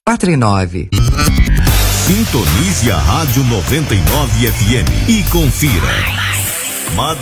49. Sintonize a Rádio 99 FM e confira.